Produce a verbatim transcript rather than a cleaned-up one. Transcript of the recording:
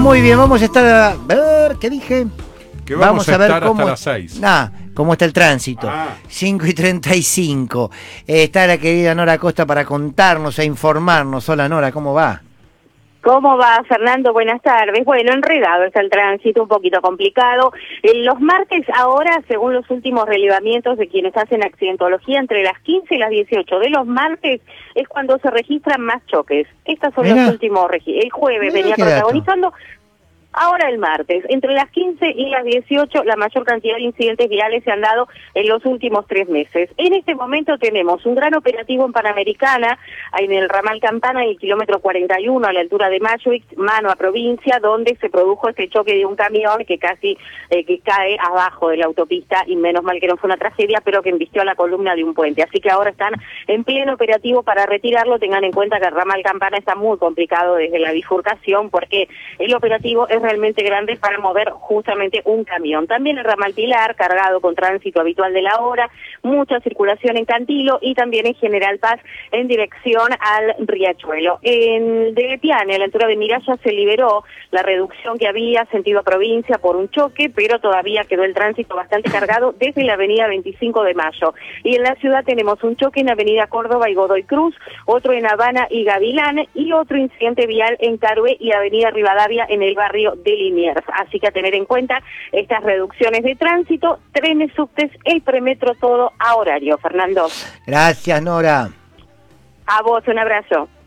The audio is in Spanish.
Muy bien, vamos a estar a ver, ¿qué dije? Que vamos, vamos a, a ver estar cómo, hasta las seis. Nah, cómo está el tránsito. Ah. cinco y treinta y cinco. Eh, está la querida Nora Acosta para contarnos e informarnos. Hola Nora, ¿cómo va? ¿Cómo va, Fernando? Buenas tardes. Bueno, enredado está el tránsito, un poquito complicado. En los martes ahora, según los últimos relevamientos de quienes hacen accidentología, entre las quince y las dieciocho de los martes es cuando se registran más choques. Estos son Mirá. los últimos registros. El jueves Mirá venía protagonizando... Dato. Ahora el martes, entre las quince y las dieciocho, la mayor cantidad de incidentes viales se han dado en los últimos tres meses. En este momento tenemos un gran operativo en Panamericana, en el ramal Campana, en el kilómetro cuarenta y uno, a la altura de Machuix, mano a provincia, donde se produjo este choque de un camión que casi eh, que cae abajo de la autopista, y menos mal que no fue una tragedia, pero que embistió la columna de un puente. Así que ahora están en pleno operativo para retirarlo. Tengan en cuenta que el ramal Campana está muy complicado desde la bifurcación, porque el operativo es realmente grande para mover justamente un camión. También el ramal Pilar, cargado con tránsito habitual de la hora, mucha circulación en Cantilo y también en General Paz en dirección al Riachuelo. En de Piane, a la altura de Miraya, se liberó la reducción que había sentido provincia por un choque, pero todavía quedó el tránsito bastante cargado desde la avenida veinticinco de mayo. Y en la ciudad tenemos un choque en avenida Córdoba y Godoy Cruz, otro en Habana y Gavilán, y otro incidente vial en Carué y avenida Rivadavia en el barrio de Liniers. Así que a tener en cuenta estas reducciones de tránsito, trenes, subtes, el premetro, todo a horario. Fernando. Gracias, Nora. A vos, un abrazo.